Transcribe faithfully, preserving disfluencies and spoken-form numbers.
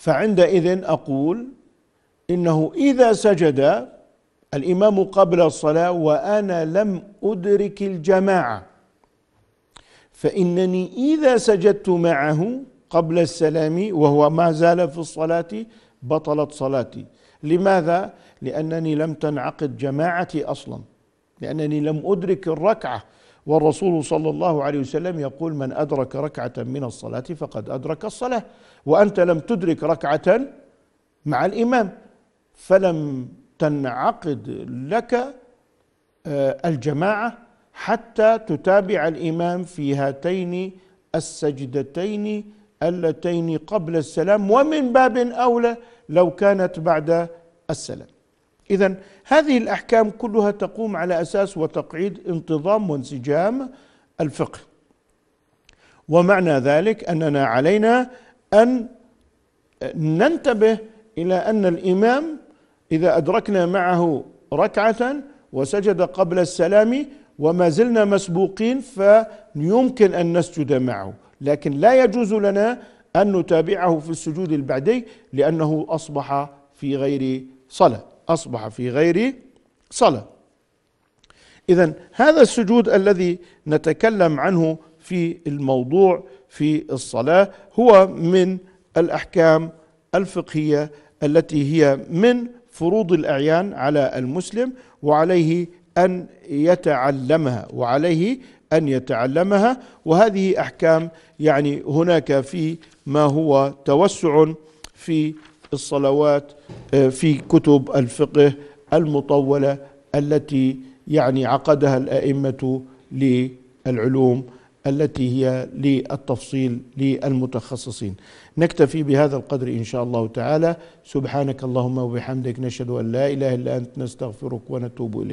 فعندئذ أقول إنه إذا سجد الإمام قبل الصلاة وأنا لم أدرك الجماعة، فإنني إذا سجدت معه قبل السلام وهو ما زال في الصلاة بطلت صلاتي. لماذا؟ لأنني لم تنعقد جماعتي أصلا، لأنني لم أدرك الركعة، والرسول صلى الله عليه وسلم يقول: من أدرك ركعة من الصلاة فقد أدرك الصلاة. وأنت لم تدرك ركعة مع الإمام، فلم تنعقد لك الجماعة حتى تتابع الإمام في هاتين السجدتين اللتين قبل السلام، ومن باب أولى لو كانت بعد السلام. إذن هذه الأحكام كلها تقوم على أساس وتقعيد انتظام وانسجام الفقه، ومعنى ذلك أننا علينا أن ننتبه إلى أن الإمام إذا أدركنا معه ركعة وسجد قبل السلام وما زلنا مسبوقين فيمكن أن نسجد معه، لكن لا يجوز لنا أن نتابعه في السجود البعدي، لأنه أصبح في غير صلاة أصبح في غير صلاة. إذن هذا السجود الذي نتكلم عنه في الموضوع في الصلاة هو من الأحكام الفقهية التي هي من فروض الأعيان على المسلم، وعليه أن يتعلمها وعليه أن يتعلمها وهذه أحكام يعني هناك في ما هو توسع في الصلوات في كتب الفقه المطولة التي يعني عقدها الأئمة للعلوم التي هي للتفصيل للمتخصصين. نكتفي بهذا القدر إن شاء الله تعالى. سبحانك اللهم وبحمدك، نشهد أن لا إله إلا أنت، نستغفرك ونتوب إليك.